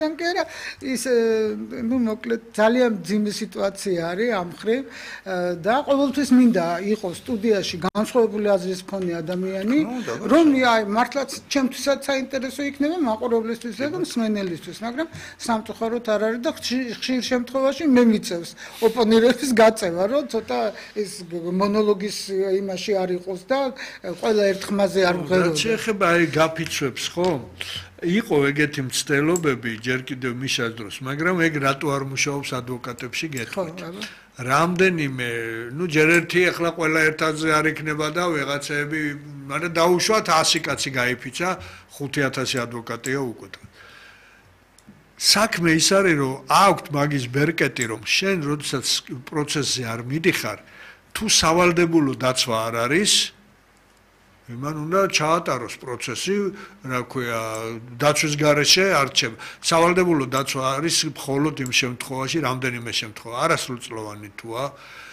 Era is nu მოკლედ ძალიან ძიმე სიტუაცია არის ამ ხრივ და ყოველთვის მინდა იყოს სტუდიაში განსხვავებული აზრის მქონე ადამიანი რომ აი მართლაც ჩემთვისაც საინტერესო იქნება მაყურებლისთვისა და მსმენელისთვის მაგრამ სამწუხაროდ არ არის და ხშირ შემთხვევაში მე მიწევს ოპონირების გაწევა რომ ცოტა ეს მონოლოგის იმაში არ იყოს და ყველა ერთ ხმაზე არ მღეროს შეხება აი გაფიცვებს ხო იყო ეგეთი მცდელობები ჯერ კიდევ მიშას დროს, მაგრამ ეგ რატო არ მუშაობს ადვოკატებში გეტყვით. რამდენიმე, ну ჯერ ერთი ახლა ყველა ერთადზე არ იქნება და ვიღაცები, მაგრამ დაუშვათ 100 კაცი გაიფიცა, 5000 ადვოკატია უკვე. საქმე ის არის, რომ აქვთ მაგის ბერკეტი, რომ შენ როდესაც პროცესზე არ მიდიხარ, თუ სავალდებულო დაცვა არ არის, მან უნდა ჩაატაროს პროცესი, რა ქვია, დაცვის გარეშე არჩევა. სავალდებულო დაცვა არის მხოლოდ იმ შემთხვევაში, რამდენიმე შემთხვევა, არასრულწლოვანი თუა,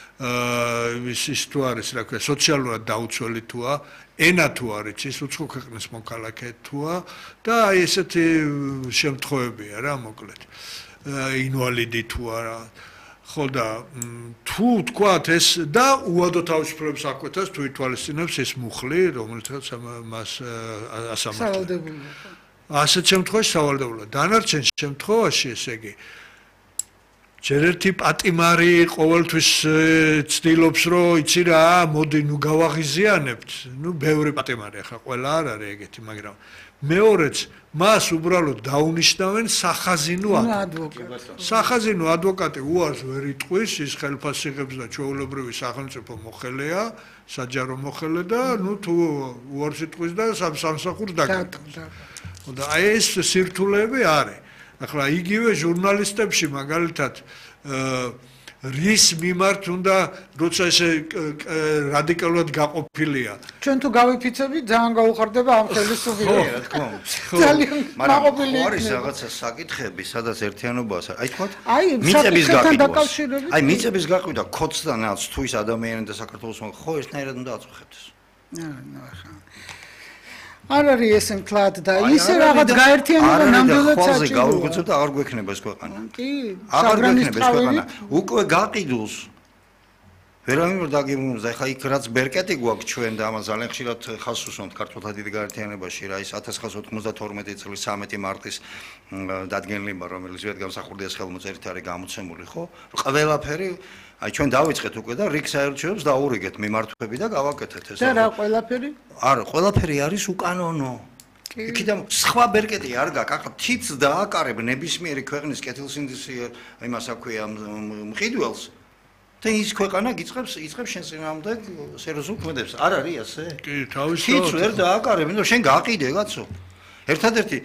ის თუ არის, რა ქვია, სოციალურად დაუცველი თუა, ენა თუ არის, ის უცხო ქვეყნის მოქალაქე თუა და აი ესეთი შემთხვევებია რა, მოკლედ. ინვალიდი თუ არა ხო და თუ თქვათ ეს და უადო თავისუფლების აკვეთას თუ ითვალისწინებს ეს მუხლი, რომელსაც მას ასამართლებს. ასეთ შემთხვევაში სავალდებულოა. დანარჩენ შემთხვევაში, ესე იგი, ჯერ ერთი პატიმარი ყოველთვის ცდილობს, რომ იცი რა, მოდი, ნუ გავაღიზიანებთ. ნუ ბევრი პატიმარი ახლა ყველა არ არის ეგეთი, მაგრამ მეორეც მას უბრალოდ დაუნიშნავენ სახაზინო ადვოკატი. სახაზინო ადვოკატი უარს ვერ იტყვის, ის ხელფასს იღებს და ჩვეულებრივი სახელმწიფო მოხელეა, საჯარო მოხელე და ნუ თუ უარს იტყვის და სამსახურს დაგაგავს. და აი ეს სირთულეები არის. ახლა იგივე ჟურნალისტებში მაგალითად რის მიმართ უნდა როცა ესე რადიკალურად გაყოფილია. ჩვენ თუ გავიფიცებით ძალიან გაუხარდება ამ ხელისუფლება. ხო, რა თქმა უნდა. ძალიან მაყოფილი. მაგრამ არის რაღაცა საკითხები, სადაც ერთიანობაა. აი თქვათ, აი მიწების გაყიდვა. აი მიწების გაყიდვა ქოცდანაც თუ ის ადამიანი და საქართველოს ხო ერთნაირად უნდა აწუხებდეს. ახლა არ არის ეს მთლად და ისე რაღაც გაერთიანება ნამდვილად საჭიროა. გაუგეცოთ და აღარ გვექნება ეს ქვეყანა. კი, აღარ გვექნება ეს ქვეყანა. უკვე გაყიდულს ვერავინ ვერ დაგიბრუნებს და ხა იქ რაც ბერკეტი გვაქვს ჩვენ და ამას ძალიან ხშირად ხაზს უსვამთ ქართულთა დიდ გაერთიანებაში რა ის 1992 წლის 13 მარტის დადგენილება რომელიც ვეთგამსახურდიას ხელმოწერით არის გამოცემული ხო ყველაფერი აი ჩვენ დავიწყეთ უკვე და რიგ საერთაშორისო დაურიგეთ მიმართვები და გავაკეთეთ ეს და რა ყველაფერი? არა ყველაფერი არის უკანონო იქიდან სხვა ბერკეტი არ გაქვს ახლა თითს დააკარებ ნებისმიერი ქვეყნის კეთილსინდისის იმას აქვია მყიდველს და ის ქვეყანა იწყებს შენ წინააღმდეგ სერიოზულ ქმედებს არ არის ასე? კი, თავისთავად. თითს ვერ დააკარებ, ნუ შენ გაყიდე კაცო. ერთადერთი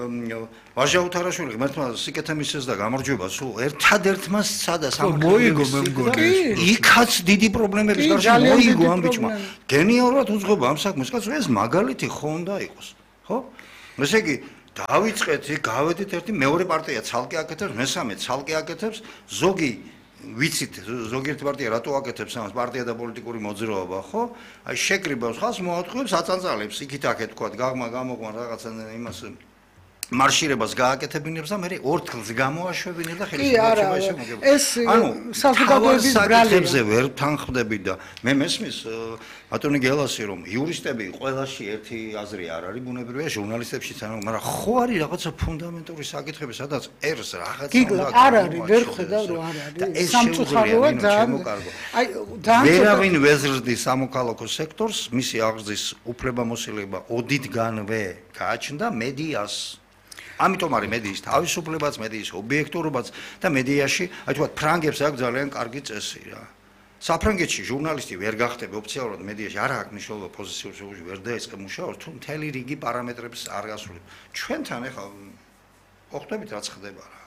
ვაჟა უთარაშვილი ღმერთმა სიკეთე მისცეს და გამარჯვება სულ ერთადერთმა სადა მოიგო მე მგონი. იქაც დიდი პრობლემების გარშემო მოიგო ამ ბიჭმა. გენიალურად უძღვება ამ საქმეს კაცო ეს მაგალითი ხო უნდა იყოს, ხო? ესე იგი დავიწყეთ, გავედით ერთი მეორე პარტია ცალკე აკეთებს, მესამე ცალკე აკეთებს, ზოგი ვიცით ზოგიერთი პარტია რატო აკეთებს ამას პარტია და პოლიტიკური მოძრაობა ხო აი შეკრიბავს ხალხს მოაწყობს აწანწალებს იქით აქეთ თქვა გაღმა გამოყვან რაღაცა იმას მარშირებას გააკეთებინებს და მე ორთქლს გამოაშვებინებ და ხელისუფლება ესე მოგება ეს საზოგადოების ბრალებზე ვერ თანხმდები და მე მესმის ბატონი გელასი რომ იურისტები ყველაში ერთი აზრი არ არის ბუნებრივია ჟურნალისტებშიც მაგრამ ხო არის რაღაცა ფუნდამენტური საკითხები სადაც ერს რაღაცა უნდა არ არის ვერ ხედავ რომ არ არის სამწუხაროა ძალიან აი ძალიან ვერავინ ვეზრდის სამოქალაქო სექტორს მისი აღზრდის უფლებამოსილება ოდითგანვე გააჩნდა მედიას ამიტომ არის მედიის თავისუფლებაც, მედიის ობიექტურობაც და მედიაში, აი თქვა ფრანგებს აქვს ძალიან კარგი წესი რა. საფრანგეთში ჟურნალისტი ვერ გახდება ოფიციალურად მედიაში, არ აქვს მნიშვნელობა პოზიციებში ვერ დაიწყე მუშაობას, თუ მთელი რიგი პარამეტრებს არ გასრულებს. ჩვენთან ახლა ყოფნებით რაც ხდება რა.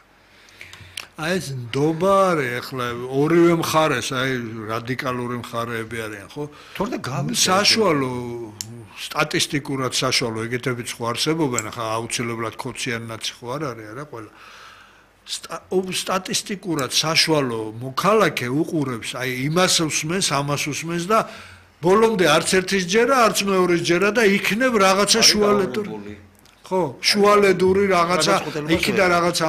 აი ეს ნდობა არის ახლა ორივე მხარეს, აი რადიკალური მხარეები არიან, ხო? თორე საშუალო სტატისტიკურად საშუალო ეგეთებიც ხო არსებობენ, ახლა აუცილებლად ქოციანნაცი ხო არ არის არა ყველა. სტატისტიკურად საშუალო მოქალაქე უყურებს, აი იმას უსმენს, ამას უსმენს და ბოლომდე არც ერთის ჯერა, არც მეორის ჯერა და იქნებ რაღაცა შუალედური. ხო, შუალედური რაღაცა, იქიდან რაღაცა